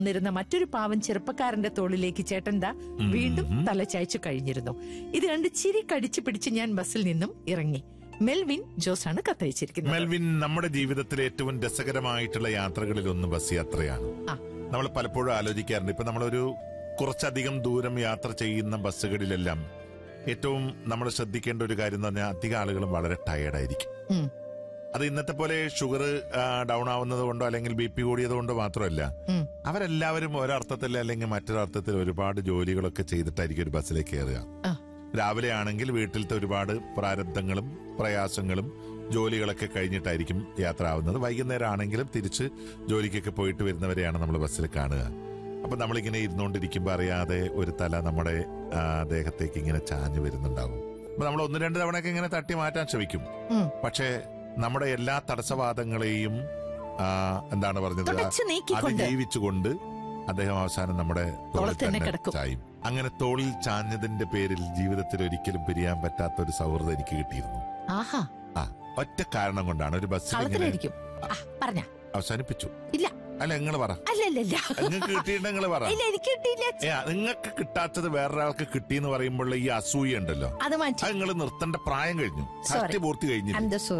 നിരുന്ന മറ്റൊരു പാവം ചെറുപ്പക്കാരന്റെ തോളിലേക്ക് ചേട്ടൻ ദാ വീണ്ടും തല ചായ്ച്ചു കഴിഞ്ഞിരുന്നു. ഇത് കണ്ട് ചിരി കടിച്ചു പിടിച്ച് ഞാൻ ബസ്സിൽ നിന്നും ഇറങ്ങി. മെൽവിൻ ജോസ് ആണ് കത്തയച്ചിരിക്കുന്നത്. മെൽവിൻ, നമ്മുടെ ജീവിതത്തിലെ ഏറ്റവും രസകരമായിട്ടുള്ള യാത്രകളിൽ ഒന്ന് ബസ് യാത്രയാണ്. നമ്മൾ പലപ്പോഴും ആലോചിക്കാറുണ്ട്. ഇപ്പൊ നമ്മളൊരു കുറച്ചധികം ദൂരം യാത്ര ചെയ്യുന്ന ബസ്സുകളിലെല്ലാം ഏറ്റവും നമ്മൾ ശ്രദ്ധിക്കേണ്ട ഒരു കാര്യം എന്ന് പറഞ്ഞാൽ അധികം ആളുകളും വളരെ ടയേർഡായിരിക്കും. അത് ഇന്നത്തെ പോലെ ഷുഗർ ഡൗൺ ആവുന്നത് കൊണ്ടോ അല്ലെങ്കിൽ BP കൂടിയത് കൊണ്ടോ മാത്രമല്ല, അവരെല്ലാവരും ഒരർത്ഥത്തിൽ അല്ലെങ്കിൽ മറ്റൊരർത്ഥത്തിൽ ഒരുപാട് ജോലികളൊക്കെ ചെയ്തിട്ടായിരിക്കും ഒരു ബസ്സിലേക്ക് കയറുക. രാവിലെ ആണെങ്കിൽ വീട്ടിലത്തെ ഒരുപാട് പ്രാരബ്ധങ്ങളും പ്രയാസങ്ങളും ജോലികളൊക്കെ കഴിഞ്ഞിട്ടായിരിക്കും യാത്ര ആവുന്നത്. വൈകുന്നേരം ആണെങ്കിലും തിരിച്ച് ജോലിക്കൊക്കെ പോയിട്ട് വരുന്നവരെയാണ് നമ്മൾ ബസ്സിൽ കാണുക. അപ്പൊ നമ്മളിങ്ങനെ ഇരുന്നുകൊണ്ടിരിക്കുമ്പോൾ അറിയാതെ ഒരു തല നമ്മുടെ ദേഹത്തേക്ക് ഇങ്ങനെ ചാഞ്ഞു വരുന്നുണ്ടാവും. അപ്പൊ നമ്മൾ 1-2 തവണയൊക്കെ ഇങ്ങനെ തട്ടി മാറ്റാൻ ശ്രമിക്കും. പക്ഷേ നമ്മുടെ എല്ലാ തടസ്സവാദങ്ങളെയും എന്താണ് പറഞ്ഞത്, അതിജീവിച്ചുകൊണ്ട് അദ്ദേഹം അവസാനം നമ്മുടെ തോളിൽ തന്നെ ചായും. അങ്ങനെ തോളിൽ ചാഞ്ഞതിന്റെ പേരിൽ ജീവിതത്തിൽ ഒരിക്കലും പിരിയാൻ പറ്റാത്ത ഒരു സൗഹൃദം എനിക്ക് കിട്ടിയിരുന്നു. ഒറ്റ കാരണം കൊണ്ടാണ് ഒരു ബസ്സിൽ അവസാനിപ്പിച്ചു. ഇല്ല അല്ല, നിങ്ങൾ പറ. നിങ്ങൾക്ക് കിട്ടിയിട്ട് നിങ്ങൾ പറ. നിങ്ങൾക്ക് കിട്ടാത്തത് വേറൊരാൾക്ക് കിട്ടിയെന്ന് പറയുമ്പോൾ ഈ അസൂയ ഉണ്ടല്ലോ, അത് നിങ്ങൾ നിർത്തേണ്ട പ്രായം കഴിഞ്ഞു, പൂർത്തി കഴിഞ്ഞു.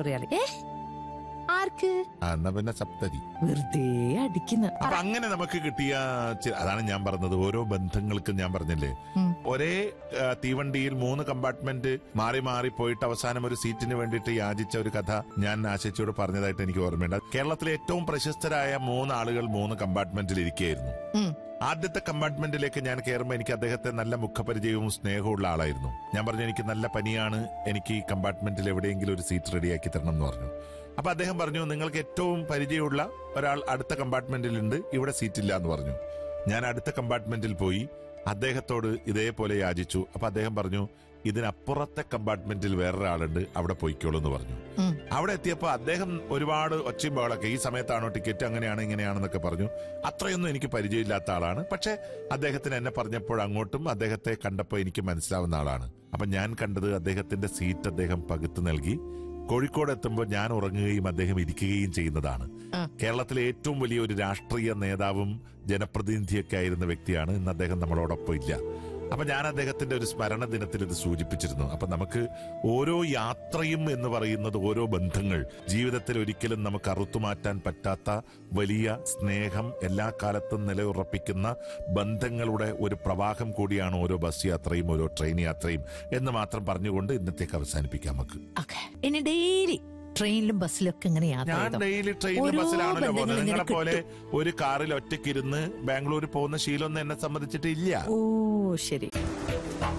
എന്നാ പിന്നെ സപ്തതി വെറുതെ അടിക്കുന്ന. അപ്പൊ അങ്ങനെ നമുക്ക് കിട്ടിയ, അതാണ് ഞാൻ പറഞ്ഞത്, ഓരോ ബന്ധങ്ങൾക്കും ഞാൻ പറഞ്ഞില്ലേ, ഒരേ തീവണ്ടിയിൽ 3 കമ്പാർട്ട്മെന്റ് മാറി മാറി പോയിട്ട് അവസാനം ഒരു സീറ്റിന് വേണ്ടിയിട്ട് യാചിച്ച ഒരു കഥ ഞാൻ ആശിച്ചോട് പറഞ്ഞതായിട്ട് എനിക്ക് ഓർമ്മയുണ്ട്. കേരളത്തിലെ ഏറ്റവും പ്രശസ്തരായ 3 ആളുകൾ 3 കമ്പാർട്ട്മെന്റിൽ ഇരിക്കുകയായിരുന്നു. ആദ്യത്തെ കമ്പാർട്ട്മെന്റിലേക്ക് ഞാൻ കയറുമ്പോൾ എനിക്ക് അദ്ദേഹത്തെ നല്ല മുഖപരിചയവും സ്നേഹമുള്ള ആളായിരുന്നു. ഞാൻ പറഞ്ഞു, എനിക്ക് നല്ല പനിയാണ്, എനിക്ക് ഈ കമ്പാർട്ട്മെന്റിൽ എവിടെയെങ്കിലും ഒരു സീറ്റ് റെഡിയാക്കി തരണം എന്ന് പറഞ്ഞു. അപ്പൊ അദ്ദേഹം പറഞ്ഞു, നിങ്ങൾക്ക് ഏറ്റവും പരിചയമുള്ള ഒരാൾ അടുത്ത കമ്പാർട്ട്മെന്റിലുണ്ട്, ഇവിടെ സീറ്റില്ല എന്ന് പറഞ്ഞു. ഞാൻ അടുത്ത കമ്പാർട്ട്മെന്റിൽ പോയി അദ്ദേഹത്തോട് ഇതേപോലെ യാചിച്ചു. അപ്പൊ അദ്ദേഹം പറഞ്ഞു, ഇതിനപ്പുറത്തെ കമ്പാർട്ട്മെന്റിൽ വേറൊരാളുണ്ട്, അവിടെ പോയിക്കോളൂ എന്ന് പറഞ്ഞു. അവിടെ എത്തിയപ്പോ അദ്ദേഹം ഒരുപാട് ഒച്ചയും ബഹളമൊക്കെ, ഈ സമയത്താണോ ടിക്കറ്റ്, അങ്ങനെയാണ് ഇങ്ങനെയാണെന്നൊക്കെ പറഞ്ഞു. അത്രയൊന്നും എനിക്ക് പരിചയമില്ലാത്ത ആളാണ്. പക്ഷെ അദ്ദേഹത്തിന് എന്നെ പറഞ്ഞപ്പോൾ അങ്ങോട്ടും അദ്ദേഹത്തെ കണ്ടപ്പോൾ എനിക്ക് മനസ്സിലാവുന്ന ആളാണ്. അപ്പൊ ഞാൻ കണ്ടത് അദ്ദേഹത്തിന്റെ സീറ്റ് അദ്ദേഹം പകുത്തു നൽകി കോഴിക്കോട് എത്തുമ്പോൾ ഞാൻ ഉറങ്ങുകയും അദ്ദേഹം ഇരിക്കുകയും ചെയ്യുന്നതാണ്. കേരളത്തിലെ ഏറ്റവും വലിയ ഒരു രാഷ്ട്രീയ നേതാവും ജനപ്രതിനിധിയൊക്കെ ആയിരുന്ന വ്യക്തിയാണ്. ഇന്ന് അദ്ദേഹം നമ്മളോടൊപ്പം ഇല്ല. അപ്പൊ ഞാൻ അദ്ദേഹത്തിന്റെ ഒരു സ്മരണ ദിനത്തിൽ ഇത് സൂചിപ്പിച്ചിരുന്നു. അപ്പൊ നമുക്ക് ഓരോ യാത്രയും എന്ന് പറയുന്നത്, ഓരോ ബന്ധങ്ങൾ, ജീവിതത്തിൽ ഒരിക്കലും നമുക്ക് അറുത്തുമാറ്റാൻ പറ്റാത്ത വലിയ സ്നേഹം എല്ലാ കാലത്തും നിലയുറപ്പിക്കുന്ന ബന്ധങ്ങളുടെ ഒരു പ്രവാഹം കൂടിയാണ് ഓരോ ബസ് യാത്രയും ഓരോ ട്രെയിൻ യാത്രയും എന്ന് മാത്രം പറഞ്ഞുകൊണ്ട് ഇന്നത്തേക്ക് അവസാനിപ്പിക്കാം. നമുക്ക് ഇനി ഡെയിലി ട്രെയിനിലും ബസ്സിലൊക്കെ ഇങ്ങനെ ഞാൻ ഡെയിലി ട്രെയിനിലും ബസ്സിലാണല്ലോ പോകുന്നത്. നിങ്ങളെ പോലെ ഒരു കാറിൽ ഒറ്റയ്ക്കിരുന്ന് ബാംഗ്ലൂർ പോകുന്ന ശീലമൊന്നും എന്നെ സംബന്ധിച്ചിട്ടില്ല. ഓ ശരി.